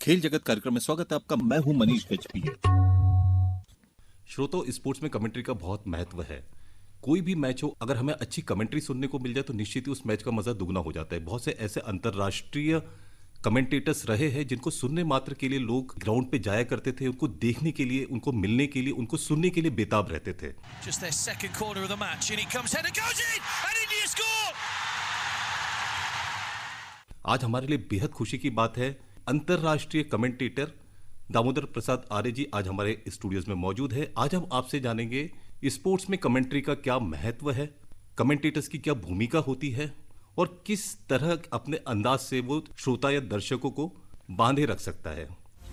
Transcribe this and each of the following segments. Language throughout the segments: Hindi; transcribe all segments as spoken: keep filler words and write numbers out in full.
खेल जगत कार्यक्रम में स्वागत है आपका। मैं हूं मनीष गजभिये। श्रोतो, स्पोर्ट्स में कमेंट्री का बहुत महत्व है। कोई भी मैच हो, अगर हमें अच्छी कमेंट्री सुनने को मिल जाए तो निश्चित ही उस मैच का मजा दुगना हो जाता है। बहुत से ऐसे अंतर्राष्ट्रीय कमेंटेटर्स रहे हैं जिनको सुनने मात्र के लिए लोग ग्राउंड पे जाया करते थे, उनको देखने के लिए, उनको मिलने के लिए, उनको सुनने के लिए बेताब रहते थे। Just their second corner of the match and he comes header goes in and India score. आज हमारे लिए बेहद खुशी की बात है, अंतर्राष्ट्रीय कमेंटेटर दामोदर प्रसाद आर्य जी आज हमारे स्टूडियोज में मौजूद है। आज हम आपसे जानेंगे स्पोर्ट्स में कमेंट्री का क्या महत्व है, कमेंटेटर्स की क्या भूमिका होती है और किस तरह अपने अंदाज से वो श्रोता या दर्शकों को बांधे रख सकता है।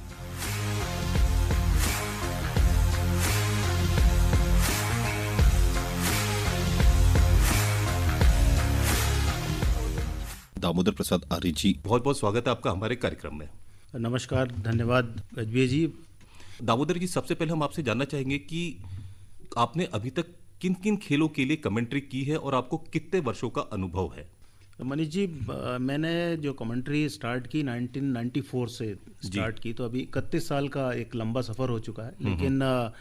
दामोदर प्रसाद आर्य जी, बहुत बहुत स्वागत है आपका हमारे कार्यक्रम में। नमस्कार, धन्यवाद गजभिये जी। दामोदर जी, सबसे पहले हम आपसे जानना चाहेंगे कि आपने अभी तक किन किन खेलों के लिए कमेंट्री की है और आपको कितने वर्षों का अनुभव है? मनीष जी, मैंने जो कमेंट्री स्टार्ट की उन्नीस सौ चौरानवे से स्टार्ट की, तो अभी इकतीस साल का एक लंबा सफ़र हो चुका है। लेकिन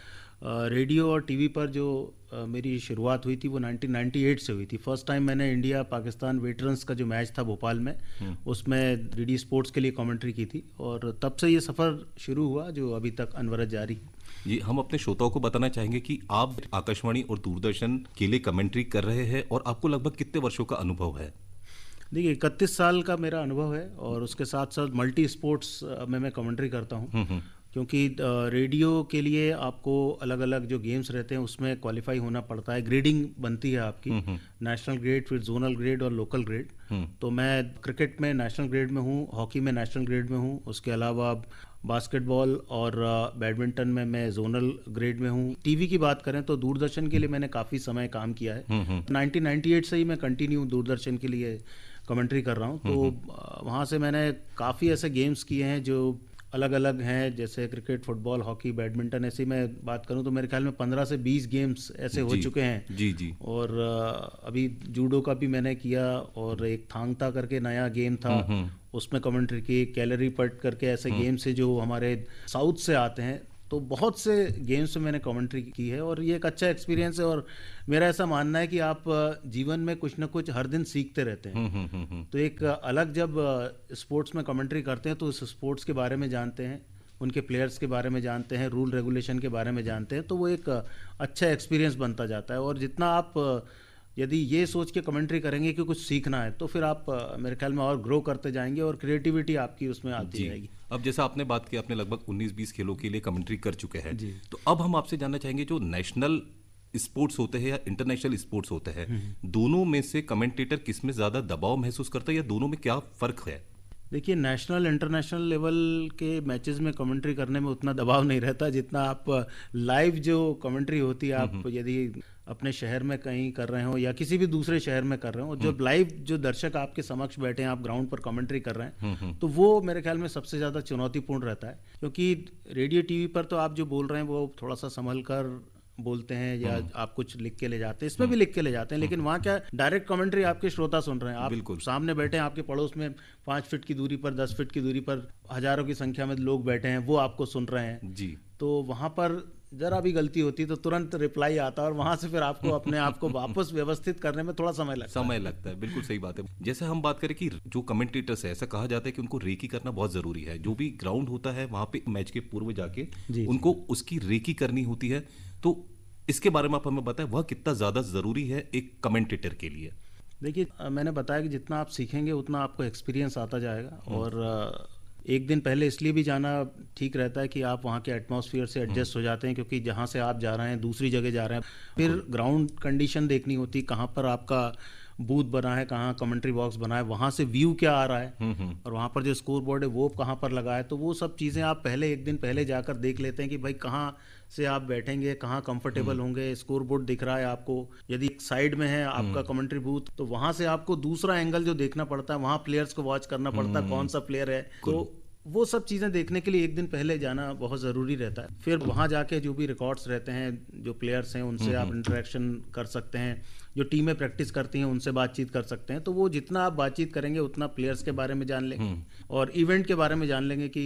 रेडियो और टीवी पर जो मेरी शुरुआत हुई थी वो उन्नीस सौ अट्ठानवे से हुई थी। फर्स्ट टाइम मैंने इंडिया पाकिस्तान वेटरन्स का जो मैच था भोपाल में, उसमें डीडी स्पोर्ट्स के लिए कमेंट्री की थी और तब से ये सफ़र शुरू हुआ जो अभी तक अनवरत जारी है। जी, हम अपने श्रोताओं को बताना चाहेंगे कि आप आकाशवाणी और दूरदर्शन के लिए कमेंट्री कर रहे हैं और आपको लगभग कितने वर्षों का अनुभव है? देखिए, इकतीस साल का मेरा अनुभव है और उसके साथ साथ मल्टी स्पोर्ट्स में मैं कमेंट्री करता हूँ, क्योंकि रेडियो के लिए आपको अलग अलग जो गेम्स रहते हैं उसमें क्वालिफाई होना पड़ता है, ग्रेडिंग बनती है आपकी, नेशनल ग्रेड, फिर जोनल ग्रेड और लोकल ग्रेड। तो मैं क्रिकेट में नेशनल ग्रेड में हूँ, हॉकी में नेशनल ग्रेड में हूँ, उसके अलावा बास्केटबॉल और बैडमिंटन में मैं जोनल ग्रेड में हूँ। टीवी की बात करें तो दूरदर्शन के लिए मैंने काफ़ी समय काम किया है। उन्नीस सौ अट्ठानवे से ही मैं कंटिन्यू दूरदर्शन के लिए कमेंट्री कर रहा हूँ। तो वहाँ से मैंने काफ़ी ऐसे गेम्स किए हैं जो अलग अलग हैं, जैसे क्रिकेट, फुटबॉल, हॉकी, बैडमिंटन। ऐसे मैं बात करूं तो मेरे ख्याल में पंद्रह से बीस गेम्स ऐसे हो चुके हैं। जी जी। और अभी जूडो का भी मैंने किया और एक थांगता करके नया गेम था, उसमें कमेंट्री की। कैलरी पट करके ऐसे गेम्स है जो हमारे साउथ से आते हैं। तो बहुत से गेम्स में मैंने कमेंट्री की है और ये एक अच्छा एक्सपीरियंस है। और मेरा ऐसा मानना है कि आप जीवन में कुछ ना कुछ हर दिन सीखते रहते हैं। तो एक अलग जब स्पोर्ट्स में कमेंट्री करते हैं तो उस स्पोर्ट्स के बारे में जानते हैं, उनके प्लेयर्स के बारे में जानते हैं, रूल रेगुलेशन के बारे में जानते हैं, तो वो एक अच्छा एक्सपीरियंस बनता जाता है। और जितना आप यदि ये सोच के कमेंट्री करेंगे कि कुछ सीखना है तो फिर आप मेरे ख्याल में और ग्रो करते जाएंगे और क्रिएटिविटी आपकी उसमें आती रहेगी। अब जैसा आपने बात की, आपने लगभग उन्नीस बीस खेलों के लिए कमेंट्री कर चुके हैं, तो अब हम आपसे जानना चाहेंगे जो नेशनल स्पोर्ट्स होते हैं या इंटरनेशनल स्पोर्ट्स होते हैं, दोनों में से कमेंटेटर किस में ज़्यादा दबाव महसूस करता है या दोनों में क्या फ़र्क है? देखिए, नेशनल इंटरनेशनल लेवल के मैचेस में कमेंट्री करने में उतना दबाव नहीं रहता जितना आप लाइव जो कमेंट्री होती है, आप यदि अपने शहर में कहीं कर रहे हो या किसी भी दूसरे शहर में कर रहे हो, जो लाइव जो दर्शक आपके समक्ष बैठे हैं, आप ग्राउंड पर कमेंट्री कर रहे हैं, तो वो मेरे ख्याल में सबसे ज़्यादा चुनौतीपूर्ण रहता है। क्योंकि रेडियो टीवी पर तो आप जो बोल रहे हैं वो थोड़ा सा संभल कर बोलते हैं या आप कुछ लिख के ले जाते हैं, इसमें भी लिख के ले जाते हैं, लेकिन वहाँ क्या डायरेक्ट कमेंट्री आपके श्रोता सुन रहे हैं, आप बिल्कुल सामने बैठे हैं, आपके पड़ोस में पाँच फीट की दूरी पर, दस फीट की दूरी पर हजारों की संख्या में लोग बैठे हैं, वो आपको सुन रहे हैं जी। तो वहाँ पर जरा भी गलती होती तो तुरंत रिप्लाई आता है और वहाँ से फिर आपको अपने आप को वापस व्यवस्थित करने में थोड़ा समय लगता समय लगता है। बिल्कुल सही बात है। जैसे हम बात करें कि जो कमेंटेटर्स है, ऐसा कहा जाता है कि उनको रेकी करना बहुत जरूरी है। जो भी ग्राउंड होता है वहाँ पे मैच के पूर्व जाके उनको उसकी रेकी करनी होती है। तो इसके बारे में आप हमें बताएं, वह कितना ज़्यादा ज़रूरी है एक कमेंटेटर के लिए? देखिए, मैंने बताया कि जितना आप सीखेंगे उतना आपको एक्सपीरियंस आता जाएगा। और एक दिन पहले इसलिए भी जाना ठीक रहता है कि आप वहाँ के एटमॉस्फेयर से एडजस्ट हो जाते हैं, क्योंकि जहाँ से आप जा रहे हैं दूसरी जगह जा रहे हैं, फिर ग्राउंड कंडीशन देखनी होती है, कहाँ पर आपका बूथ बना है, कहाँ कमेंट्री बॉक्स बना है, वहाँ से व्यू क्या आ रहा है और वहाँ पर जो स्कोर बोर्ड है वो कहाँ पर लगा है। तो वो सब चीज़ें आप पहले एक दिन पहले जाकर देख लेते हैं कि भाई कहाँ से आप बैठेंगे, कहाँ कंफर्टेबल होंगे, स्कोर बोर्ड दिख रहा है आपको। यदि साइड में है आपका कमेंट्री बूथ तो वहाँ से आपको दूसरा एंगल जो देखना पड़ता है, वहाँ प्लेयर्स को वॉच करना पड़ता है, कौन सा प्लेयर है। तो वो सब चीज़ें देखने के लिए एक दिन पहले जाना बहुत ज़रूरी रहता है। फिर वहाँ जाके जो भी रिकॉर्ड्स रहते हैं, जो प्लेयर्स हैं उनसे आप इंटरेक्शन कर सकते हैं, जो टीमें प्रैक्टिस करती हैं उनसे बातचीत कर सकते हैं। तो वो जितना आप बातचीत करेंगे उतना प्लेयर्स के बारे में जान लेंगे और इवेंट के बारे में जान लेंगे कि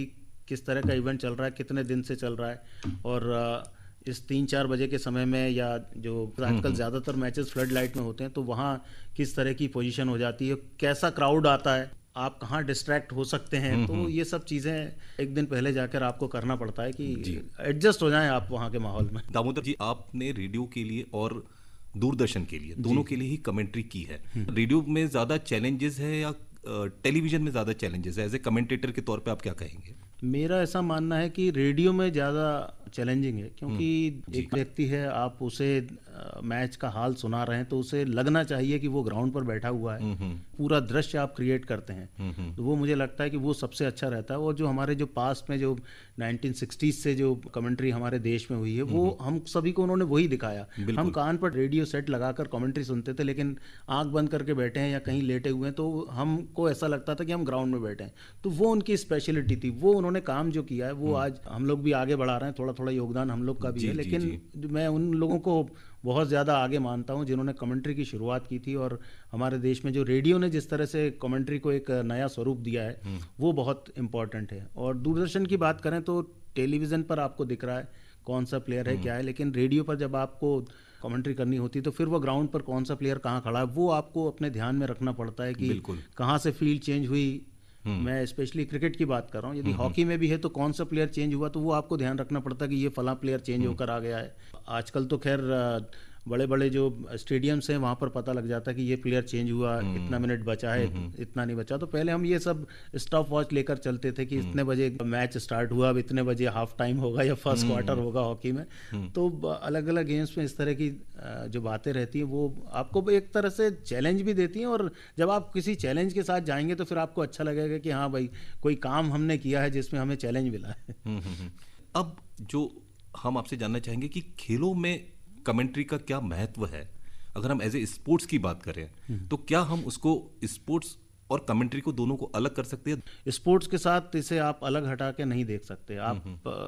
किस तरह का इवेंट चल रहा है, कितने दिन से चल रहा है, और अ, इस तीन चार बजे के समय में या जो आजकल ज़्यादातर मैचेस फ्लड लाइट में होते हैं, तो वहाँ किस तरह की पोजीशन हो जाती है, कैसा क्राउड आता है, आप कहाँ डिस्ट्रैक्ट हो सकते हैं। तो ये सब चीज़ें एक दिन पहले जाकर आपको करना पड़ता है कि एडजस्ट हो जाएं आप वहाँ के माहौल में। दामोदर जी, आपने रेडियो के लिए और दूरदर्शन के लिए दोनों के लिए ही कमेंट्री की है। रेडियो में ज्यादा चैलेंजेस है या टेलीविजन में ज्यादा चैलेंजेस है? एज ए कमेंटेटर के तौर पे आप क्या कहेंगे? मेरा ऐसा मानना है कि रेडियो में ज़्यादा चैलेंजिंग है, क्योंकि एक व्यक्ति है, आप उसे अ, मैच का हाल सुना रहे हैं तो उसे लगना चाहिए कि वो ग्राउंड पर बैठा हुआ है, पूरा दृश्य आप क्रिएट करते हैं। तो वो मुझे लगता है कि वो सबसे अच्छा रहता है। और जो हमारे जो पास्ट में जो नाइनटीन सिक्सटीज़ से जो कमेंट्री हमारे देश में हुई है, वो हम सभी को उन्होंने वही दिखाया। हम कान पर रेडियो सेट लगाकर कमेंट्री सुनते थे, लेकिन आंख बंद करके बैठे हैं या कहीं लेटे हुए हैं तो हमको ऐसा लगता था कि हम ग्राउंड में बैठे हैं। तो वो उनकी स्पेशलिटी थी, वो उन्होंने काम जो किया है वो आज हम लोग भी आगे बढ़ा रहे हैं। थोड़ा थोड़ा योगदान हम लोग का भी है, लेकिन मैं उन लोगों को बहुत ज़्यादा आगे मानता हूं जिन्होंने कमेंट्री की शुरुआत की थी। और हमारे देश में जो रेडियो ने जिस तरह से कमेंट्री को एक नया स्वरूप दिया है, वो बहुत इम्पॉर्टेंट है। और दूरदर्शन की बात करें तो टेलीविज़न पर आपको दिख रहा है कौन सा प्लेयर है, क्या है, लेकिन रेडियो पर जब आपको कमेंट्री करनी होती है तो फिर वो ग्राउंड पर कौन सा प्लेयर कहाँ खड़ा है, वो आपको अपने ध्यान में रखना पड़ता है कि कहाँ से फील्ड चेंज हुई। मैं स्पेशली क्रिकेट की बात कर रहा हूँ, यदि हॉकी में भी है तो कौन सा प्लेयर चेंज हुआ, तो वो आपको ध्यान रखना पड़ता है कि ये फला प्लेयर चेंज होकर आ गया है। आजकल तो खैर बड़े बड़े जो स्टेडियम्स हैं वहाँ पर पता लग जाता है कि ये प्लेयर चेंज हुआ, इतना मिनट बचा है, इतना नहीं बचा। तो पहले हम ये सब स्टॉप वॉच लेकर चलते थे कि इतने बजे मैच स्टार्ट हुआ, अब इतने बजे हाफ टाइम होगा या फर्स्ट क्वार्टर होगा हॉकी में। तो अलग अलग गेम्स में इस तरह की जो बातें रहती हैं वो आपको एक तरह से चैलेंज भी देती हैं। और जब आप किसी चैलेंज के साथ जाएंगे तो फिर आपको अच्छा लगेगा कि हाँ भाई, कोई काम हमने किया है जिसमें हमें चैलेंज मिला है। अब जो हम आपसे जानना चाहेंगे कि खेलों में कमेंट्री का क्या महत्व है? अगर हम एज ए स्पोर्ट्स की बात करें तो क्या हम उसको स्पोर्ट्स और कमेंट्री को दोनों को अलग कर सकते हैं? स्पोर्ट्स के साथ इसे आप अलग हटा के नहीं देख सकते। आप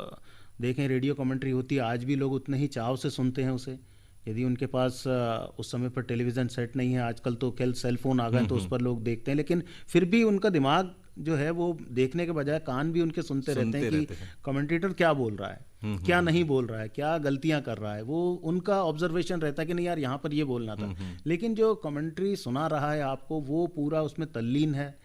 देखें, रेडियो कमेंट्री होती है, आज भी लोग उतने ही चाव से सुनते हैं उसे। यदि उनके पास उस समय पर टेलीविज़न सेट नहीं है, आजकल तो केवल सेल फोन आ गए तो उस पर लोग देखते हैं, लेकिन फिर भी उनका दिमाग जो है वो देखने के बजाय कान भी उनके सुनते, सुनते रहते हैं कि कमेंटेटर क्या बोल रहा है, क्या नहीं बोल रहा है, क्या गलतियां कर रहा है। वो उनका ऑब्जर्वेशन रहता है कि नहीं यार, यहाँ पर ये बोलना था। लेकिन जो कमेंट्री सुना रहा है आपको, वो पूरा उसमें तल्लीन है।